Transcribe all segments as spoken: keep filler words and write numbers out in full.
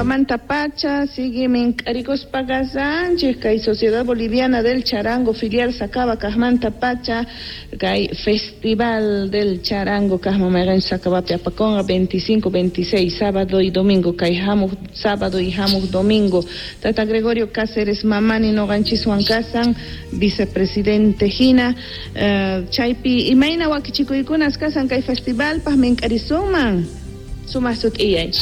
Manta Pacha, sigue Mincaricos Pagasánchez, que hay Sociedad Boliviana del Charango, filial Sacaba, Casmanta Pacha, que hay Festival del Charango, Casmameren Sacaba, Piapaconga, veinticinco, veintiséis, sábado y domingo, que hay Jamuk, sábado y Jamuk domingo. Tata Gregorio Cáceres Mamani, Noganchis Huancasan, vicepresidente Gina, uh, Chaipi, y Maina Wakichico y Kunas Casan, que hay Festival, Paz Mincarizuman, Sumasut Iyay.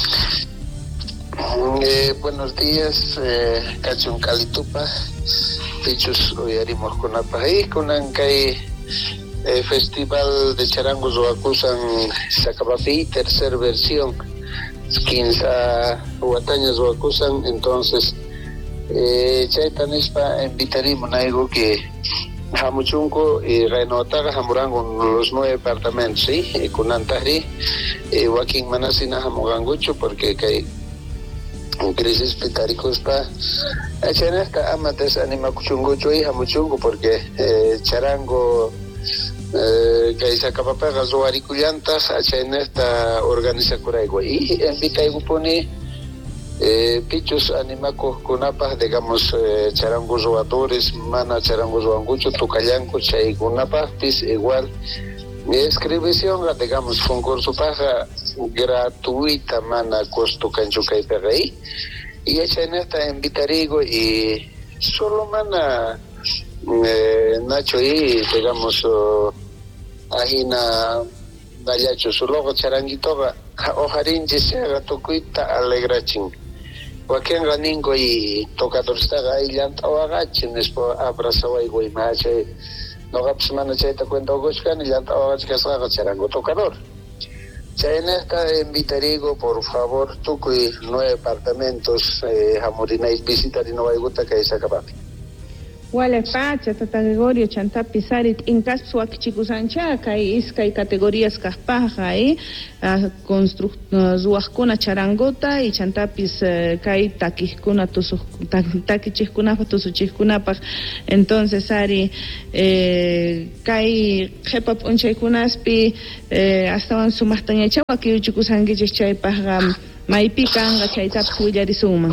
Eh, buenos días, eh, Cachun Calitupa, Pichus Uyarimos con Apaí, con Ancay, eh, Festival de Charangos o acusan Sacabafi, tercera versión, quince huatañas o acusan, entonces, eh, Chaitanispa invitarimos a algo que Hamuchunco y Renotaga Hamurango los nueve departamentos, ¿sí? Y con Antari, eh, Joaquín Manasina Hamugangucho, porque hay crisis pitáricos pa echenesta amates anima kuchungucho y hamuchungo porque eh, charango eh, que se acaba para zoaricullantas echenesta organiza curaigo y en vitaigo pone eh, pichos animacos kunapas digamos eh, charangos zoadores mana charangos zoangucho tucayanco chay kunapas pis igual inscripción, digamos, concurso paja gratuita, mana costo canchuca y perrey. Y hecha en esta en Vitarigo y solo mana eh, Nacho y, digamos, uh, ajina dayacho, su logo charanguito, ojarinche se haga tocuita alegrachin. Joaquín Raningo y tocador está ahí, llanta o agachin, después abrazaba y güey, mache. No capaz mana chaita cuenta ogoscan y ya estaba casado charango tocador. Chaina está en Vitarigo, por favor, tuco y nueve departamentos, eh, Hamurinais visitar y no va a gustar que se acabe. Wale Pacha, Tata Gregorio, Chantapi Sarit, Incas Suakichicusanchaca, y Isca y categorías Caspaja, y Zuascuna Charangota, y Chantapis Kai Taquiscuna, Taquichiscunapa, Tusuchiscunapa. Entonces, Ari, Kai Jepap Unchaikunaspi, hasta van su mastaña aquí Uchicusanguichis Chaipaja, Maipicanga, Chaitap Huillarizuma.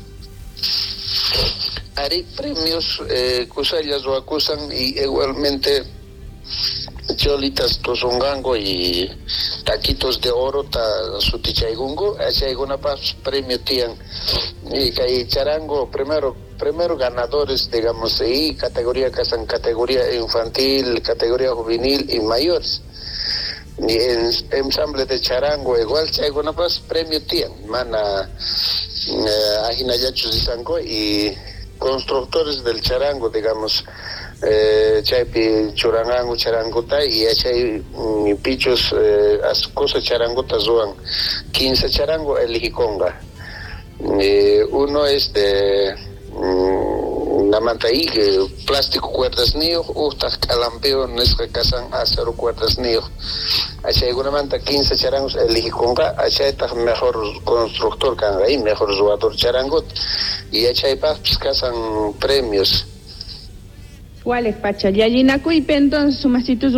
Hay premios eh, Cusayas o acusan y igualmente cholitas tosongango y taquitos de oro ta sutichaigungo, hay una paz premio tian y que charango primero primero ganadores digamos y categoría casan categoría infantil, categoría juvenil y mayores. Y en ensamble de charango igual hay una paz premio tian mana eh, ajinayachos y sango y constructores del charango, digamos, eh, chaypi churangango, charangota, y chay mm, pichos, eh, as cosas charangotas zoan, quince charango eligiconga. Eh, uno es de mm, la mantaí, plástico cuerdas niyo, ustas calampeo, nesca casan acero cuerdas niyo. Achay una manta quince charangos eligiconga, achay está mejor constructor canga y mejor jugador charangot. Y achay paps casan premios. ¿Cuáles, Pacha? Y allí Nacuipe, entonces, su masitu